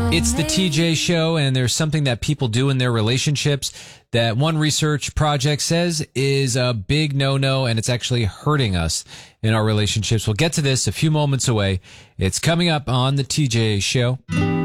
It's the TJ Show, and there's something that people do in their relationships that one research project says is a big no-no, and it's actually hurting us in our relationships. We'll get to this a few moments away. It's coming up on the TJ Show.